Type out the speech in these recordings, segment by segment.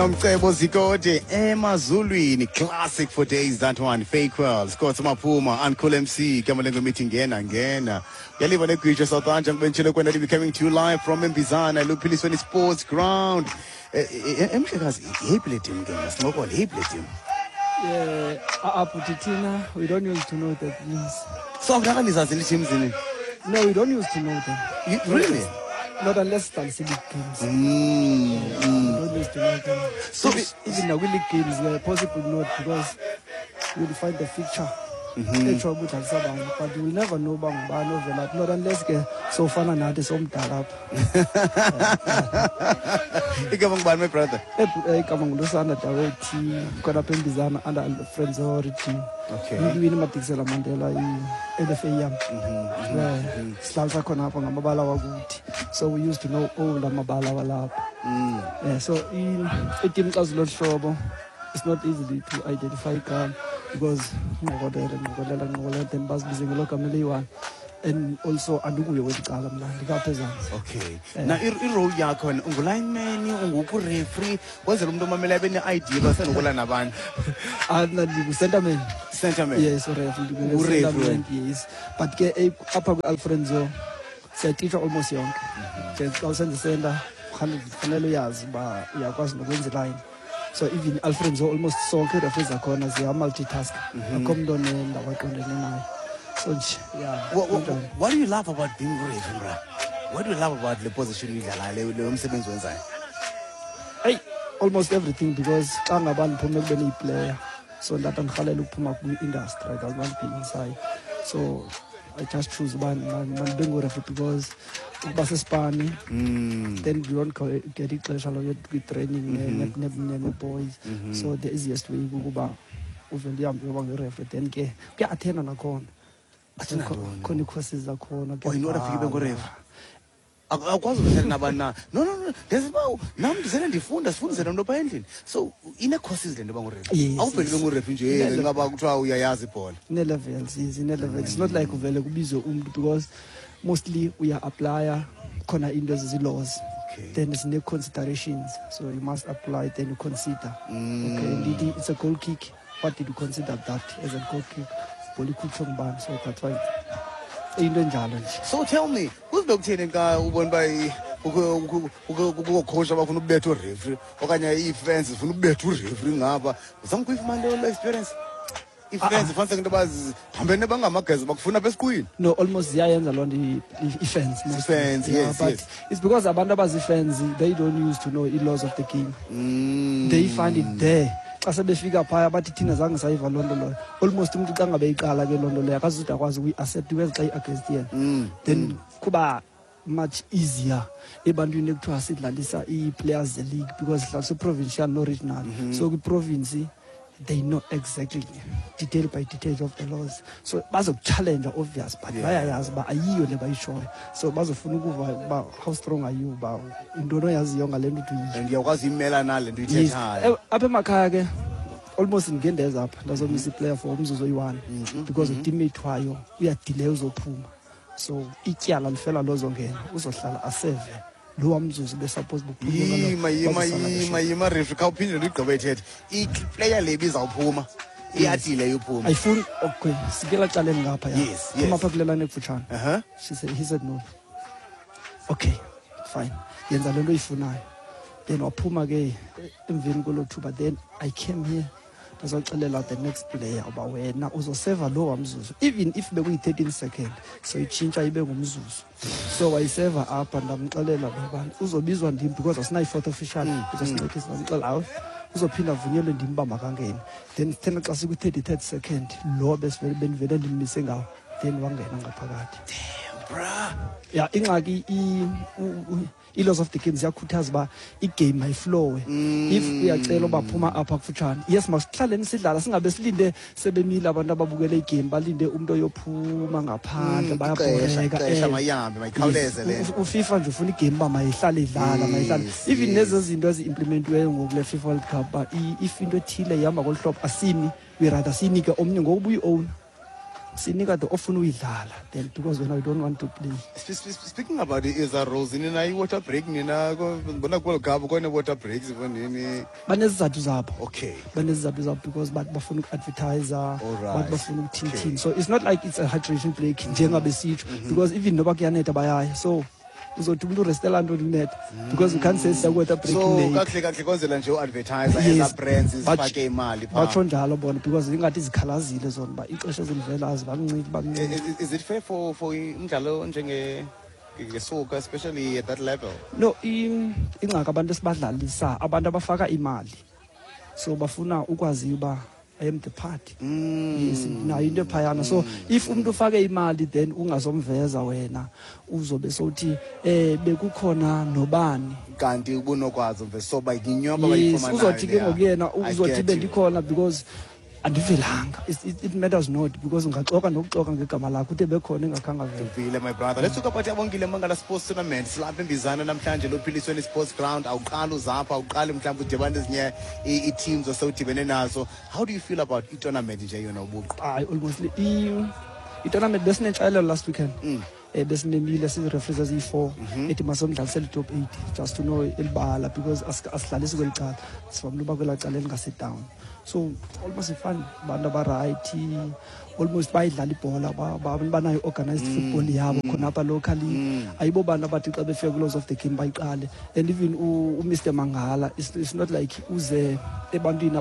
Umcebo Zikode emazulwini classic for days that one fake world Scott Mapuma Uncle MC Kamalengo meeting ngena uyaliva legwitsha South Africa ngibentshele kwenda becoming to you live from Mbizana Luphilisweni Sports Ground emhlekazi hey team game sinqokola hey team Aputina we don't use to know that means so akanizazi li teams ini no we don't use to know them really not unless it's league games. Don't use to know them. So even the league games, possible not because you'll find the fixture. But you will never know about overlap. Not unless so far and that is home up. My brother. Come on, under the team, got up in design under friends or team. Okay. We win Matisela Mandela in LFA. Slalza Konapa Mabala good. So we used to know all the Mabala lab. So in a team as lot trouble. It's not easy to identify because and also Adugu with Kalam. Okay. Now role yakon lineman referee was a Rumdomamela idea but Naban. And sentiment. Yes, referee. Yes. But get upper Alfredo said teacher almost young. 10,000 sender 100 years but was no wins the line. So even Alfredo almost saw good of his corners, they are multitask. Come down and so yeah. What do you love about being brave, bro? What do you love about the position you got? Hey, almost everything because Kangaban Pumel player. So that and Hallelu Puma industry, that's one thing inside. So I just choose one bingo because Bas Spani, then you don't get it clash with training boys. So the easiest way you go back over the referee, then get attend on a con. Coni courses are corner. Oh, in order for you to go ref. I was telling about now. No. There's about now the phone that's full and no painting. So in a courses then the bank ref. I'll pay the refugee about how you are Paul. Levels. It's not like because mostly we are applier corner industry laws. Okay. Then there's no considerations. So you must apply, then you consider. Okay, it's a goal kick. What did you consider that as a goal kick? So that's why. So tell me, who's the guy who won by who coach about better referee? Or can you fans from better referee? Some quick man experience. If fans one second was no, almost the irons along the fans. Fans, yes, but yes. It's because Abandaba's fans they don't used to know the laws of the game. They find it there. As a figure pie, but it is London. Almost we accept the West against here. Then Kuba much easier. Even you need to accept Landisa players the league because it's also provincial, not regional. So the province they know exactly detail by detail of the laws. So that's a challenge obvious, but but you never sure. So that's a how strong are you about Indonesia young and you was in Melanal and yes. Up in Makage almost in Gendes up. That's a missing player for Mzuzo because of teammate Wayo. We are delays of Puma. So Ikial and fella laws again. Also a save. Luamzus be supposed to be my refugee opinion recovered. Each player labels of Puma. I feel okay. Sigela challenge up. Yes. She said he said no. Okay, fine. Then Puma gay but then I came here. That's all the next player about where now also save a low even if we 13 seconds. So it changed so I save her up and I'm also busy on him because of night photo official just like it's allowed. Also pin of Vinyl and Dimba again. Then 10 class with 33rd second. Low best very been missing out. Then one guy damn, bruh. Yeah, laws of the games yakhuthaza ba igame my flow if uyacela ba phuma apha kufutshane yes masihlale sidlala singabe silinde sebemile abantu ababukele igame balinde umuntu oyophuma ngaphandle bayabhoreka mayambe mayikhawuleze le uFIFA nje ufuna igame ba mayihlale idlala mayihlale even lezo zinto eziimplementwe ngokule FIFA World Cup if into ethile ihamba kolhlobo asimi we rather sinike omnye ngokubuyi own sinika the often uyidlala then because when I don't want to play. Speaking about it, is a rose in a water break, Nina, go water breaks when any. Banezizathu zabo. Okay. Banezizathu zabo because bafuna advertiser, Alright. bafuna ukuthinthini. So it's not like it's a hydration break njengabe sithu because even noba kuyanetha bayaya. So uzothi umuntu urestela nto linet because you can't say siyakwetha break so kahle kwenzela nje uadvertiser as brands isifake imali pha batsho njalo bona because ingathi izikhalazile zona ba ixesha zelivela azibanciki. Is it fair for umdlalo njenge ngesoka especially at that level? No, ingxaki abantu esibadlalisa abantu abafaka imali so bafuna ukwazi uba I am the party. Yes, nayo into phayana. So if umuntu ufake imali then ungazomveza wena uzobe sothi bekukhona nobani kanti ubunokwazi mve so bayinyoba bayifumana. Uzothi ke ngokuyena uzothi bendikhona because andivelanga. It matters not because ungaxoka nokuxoka ngegama lakho uthi bekhona engakhanga vele. My brother, let's talk about yabongile Mangala Sports Tournament silapha eMbizana namhlanje lophilisweni sports ground awuqala uzapha awuqala mhlawumbe udibane ezinye i-teams osewudibene nazo. How do you feel about i-tournament nje yona ubuqu? Almost i-tournament besinetshayelo last weekend. Besinemile si-referees eziyi-4 ethi masomdlalisele top 8 just to know elibala because asidlalisi kwelicala sivamile uba kwela cala elingasi down. So almost ifan abantu abaright almost bayidlala ibhola banayo organized football yabo khona apha locally ayibo bantu abathi xa befika close of the game bayiqale. And even Mr Mangala it's not like uze ebantwini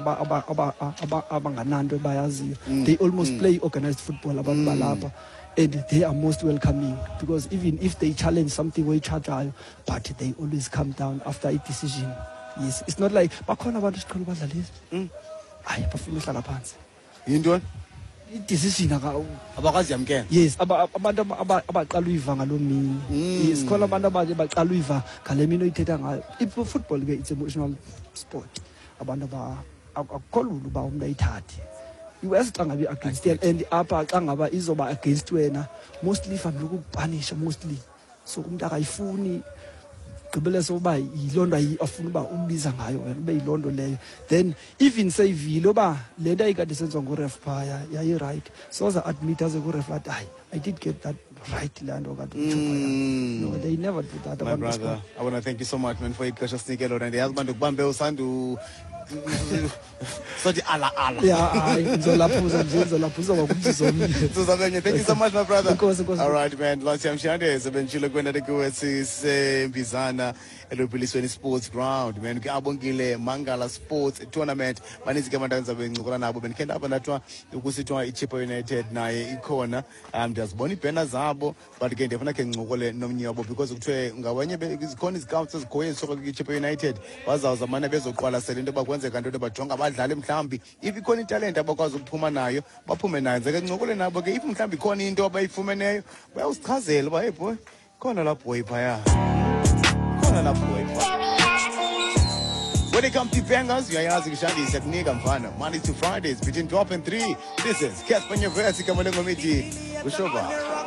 abangananto bayaziyo. They almost play organized football abantu balapha. And they are most welcoming because even if they challenge something we charge, but they always come down after a decision. Yes, it's not like bakhona abantu siqala badlalisa hayi bafuna uhlala phansi yintoni i-decision abakwazi yamkela. Yes, abantu abaqala uyiva ngalo mini. Yes, khona abantu abaje baqala uyiva ngale mini oyithetha ngayo. Football ke it's emotional sport. Abantu akukholula uba umuntu ayithathe. US xa ngabe against and apha xa ngaba izoba against wena mostly family ukupunish mostly so umuntu akayifuni gqibele soba yilondo afuna uba umbiza ngayo wena ube yilondo leyo then even sayivile oba lento ayikade senziwa ngoref phaya yayi right so za admit as a ref that I did get that right lando kade no they never do that. My brother, I want to thank you so much man for ixesha sinikelo and yazi bantu kubambe usandu sothi ala yeah ngizolaphuza thank you so much my brother. All right man, last time shande sebenchile kwenda Mbizana elophilisweni sports ground man abongile Mangala Sports Tournament banizike abantu enzabe ncokola nabo benikhenda apha nathwa ukusithwa iChippa United naye ikhona ndiyazibona ibhena zabo but ke ndifuna ke ngcokole nomnye wabo because kuthiwe ngabanye izikhona izicouts ezikhoye soka kwiChippa United bazawuza manje bezoqwalasela into bakwenzeka into bajonga abadlali mhlambi if ikhona italent abakwazi ukuphuma nayo baphume nayo nzeke ngcokole nabo ke if mhlambi ikhona into abayifumeneyo bayawusichazela uba hey boy khona la boy phaya khona la boy phaya. When it comes to bangers, uyayazi kushandi siyakunika mfana Monday to Fridays between 12 and 3. This is Casper Nyevesi kama lengo miti kushoba.